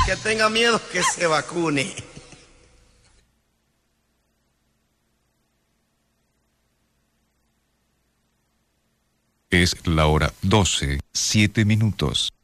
Que tenga miedo, que se vacune. Es la hora 12:07.